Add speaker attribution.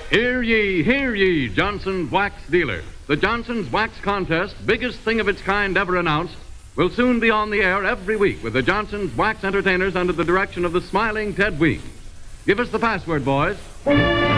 Speaker 1: Hear ye, Johnson's Wax Dealer. The Johnson's Wax Contest, biggest thing of its kind ever announced, will soon be on the air every week with the Johnson's Wax Entertainers under the direction of the smiling Ted Weeks. Give us the password, boys.